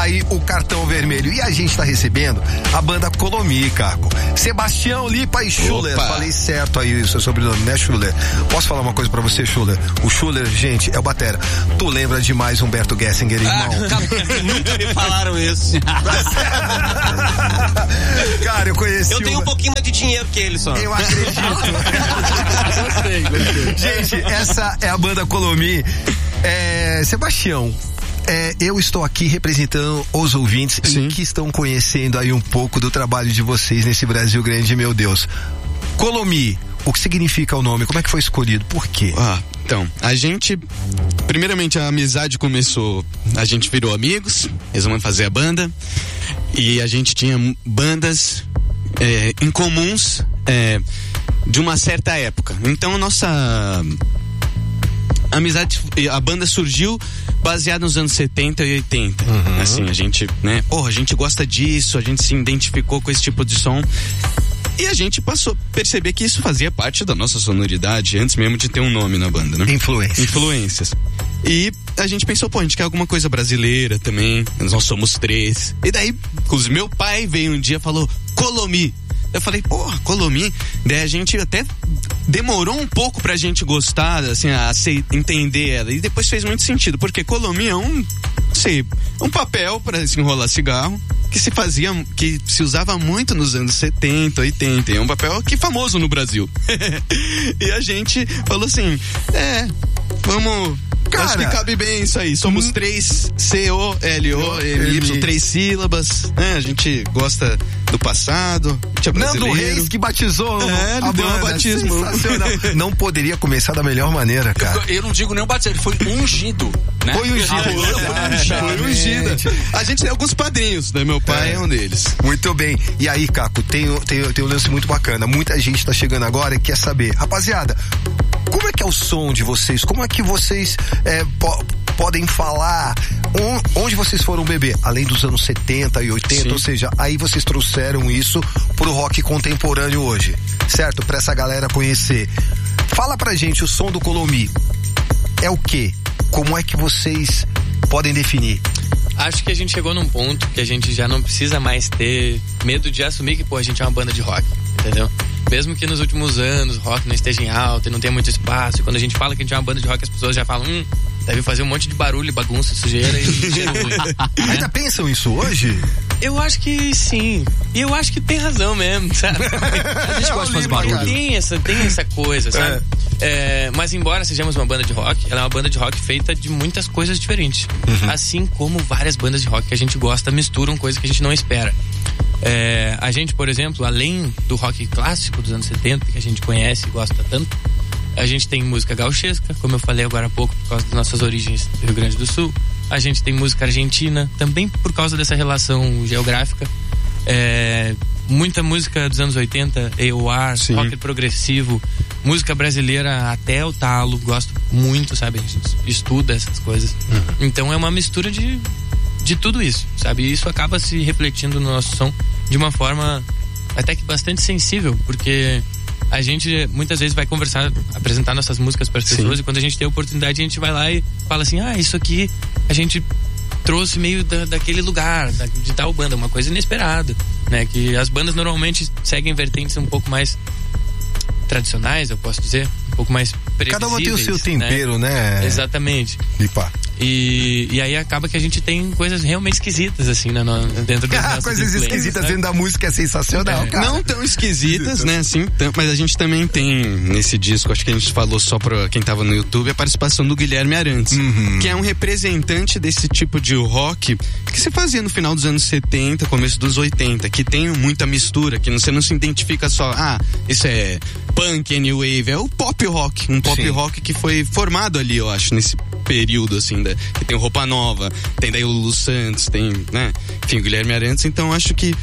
aí o cartão vermelho. E a gente tá recebendo a banda Colomi, Caco. Sebastião Lipa e Schuller. Opa. Falei certo aí o seu sobrenome, né, Schuller? Posso falar uma coisa pra você, Schuller? O Schuller, gente, é o batera. Tu lembra demais Humberto Gessinger, irmão? Nunca me falaram isso. Cara, eu conheci. Eu tenho um pouquinho mais de dinheiro que ele só. Eu acredito. Gostei. Gente, essa é a banda Colomi. Sebastião, eu estou aqui representando os ouvintes que estão conhecendo aí um pouco do trabalho de vocês nesse Brasil grande, meu Deus. Colomi, o que significa o nome? Como é que foi escolhido? Por quê? Então, a gente, primeiramente a amizade começou, a gente virou amigos, resolvemos fazer a banda, e a gente tinha bandas incomuns de uma certa época. Então, nossa amizade, a banda surgiu baseada nos anos 70 e 80. Assim, a gente, né? A gente gosta disso, a gente se identificou com esse tipo de som. E a gente passou a perceber que isso fazia parte da nossa sonoridade, antes mesmo de ter um nome na banda, né? Influências. E a gente pensou, a gente quer alguma coisa brasileira também. Nós somos 3. E daí, meu pai veio um dia e falou, Colomi. Eu falei, Colomi. Daí a gente até demorou um pouco pra gente gostar, assim, entender ela. E depois fez muito sentido, porque Colomi é um papel pra se enrolar cigarro, que se usava muito nos anos 70, 80. É um papel que é famoso no Brasil. E a gente falou assim, vamos... Cara, acho que cabe bem isso aí. Somos 3 C-O-L-O-M-Y, 3 sílabas. A gente gosta do passado. Nando Reis que batizou a banda. Batismo. Sensacional. Não poderia começar da melhor maneira, cara. Eu não digo nem o batismo, ele foi ungido. Né? Foi ungido. A gente tem alguns padrinhos, né? Meu pai é um deles. Muito bem. E aí, Caco, tem um lance muito bacana. Muita gente tá chegando agora e quer saber. Rapaziada, como é que é o som de vocês? Como é que vocês podem falar? Onde vocês foram beber? Além dos anos 70 e 80, ou seja, aí vocês trouxeram isso pro rock contemporâneo hoje, certo? Pra essa galera conhecer. Fala pra gente, o som do Colomi é o quê? Como é que vocês podem definir? Acho que a gente chegou num ponto que a gente já não precisa mais ter medo de assumir que, a gente é uma banda de rock, entendeu? Mesmo que nos últimos anos o rock não esteja em alta e não tenha muito espaço, e quando a gente fala que a gente é uma banda de rock, as pessoas já falam, deve fazer um monte de barulho, bagunça, sujeira e cheiro ruim. Ainda pensam isso hoje? Eu acho que sim. E eu acho que tem razão mesmo, sabe? A gente gosta de fazer barulho. Tem essa coisa, sabe? Mas embora sejamos uma banda de rock, ela é uma banda de rock feita de muitas coisas diferentes. Assim como várias bandas de rock que a gente gosta misturam coisas que a gente não espera. A gente, por exemplo, além do rock clássico dos anos 70, que a gente conhece e gosta tanto, a gente tem música gauchesca, como eu falei agora há pouco, por causa das nossas origens do Rio Grande do Sul. A gente tem música argentina, também por causa dessa relação geográfica. Muita música dos anos 80, AOR, rock progressivo, música brasileira até o talo, gosto muito, sabe? A gente estuda essas coisas. Então é uma mistura de tudo isso, sabe? E isso acaba se refletindo no nosso som de uma forma até que bastante sensível, porque a gente muitas vezes vai conversar, apresentar nossas músicas para as pessoas, e quando a gente tem a oportunidade a gente vai lá e fala assim, isso aqui a gente trouxe meio daquele lugar, de tal banda, uma coisa inesperada, né? Que as bandas normalmente seguem vertentes um pouco mais tradicionais, eu posso dizer, um pouco mais previsíveis. Cada uma tem o seu tempero, né? Exatamente. E aí acaba que a gente tem coisas realmente esquisitas, assim, dentro das nossas coisas esquisitas dentro da música é sensacional, cara. Não tão esquisitas, né, assim, mas a gente também tem nesse disco, acho que a gente falou só pra quem tava no YouTube, a participação do Guilherme Arantes, que é um representante desse tipo de rock que se fazia no final dos anos 70, começo dos 80, que tem muita mistura, que você não se identifica só, isso é punk, new wave, é o pop rock, um pop rock que foi formado ali, eu acho, nesse período, assim, que tem o Roupa Nova, tem daí o Lulu Santos, tem, né, enfim, o Guilherme Arantes, então acho que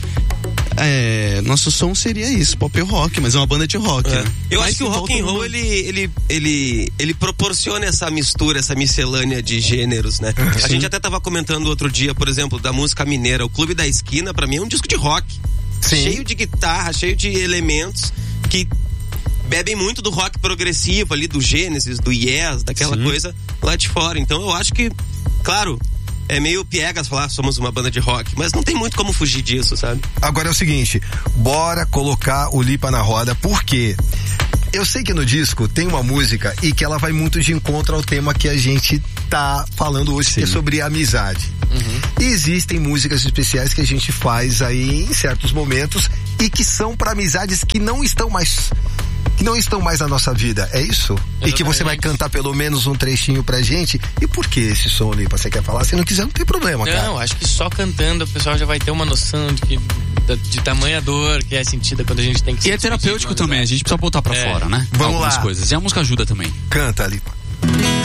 nosso som seria isso, pop rock, mas é uma banda de rock, né? Eu acho que o rock and roll, ele proporciona essa mistura, essa miscelânea de gêneros, né? A gente até tava comentando outro dia, por exemplo, da música mineira, o Clube da Esquina, pra mim é um disco de rock, cheio de guitarra, cheio de elementos que bebem muito do rock progressivo ali, do Gênesis, do Yes, daquela coisa lá de fora. Então eu acho que, claro, é meio piegas falar somos uma banda de rock, mas não tem muito como fugir disso, sabe? Agora é o seguinte, bora colocar o Lipa na roda, por quê? Eu sei que no disco tem uma música e que ela vai muito de encontro ao tema que a gente tá falando hoje, que é sobre amizade. E existem músicas especiais que a gente faz aí em certos momentos e que são para amizades que não estão mais na nossa vida, é isso? Exatamente. E que você vai cantar pelo menos um trechinho pra gente. E por que esse som, Lipa? Você quer falar? Se não quiser, não tem problema, cara. Não, acho que só cantando o pessoal já vai ter uma noção de tamanha dor que é sentida quando a gente tem que... E é terapêutico também, a gente precisa botar pra fora, né? Vamos algumas lá. coisas. E a música ajuda também. Canta, Lipa.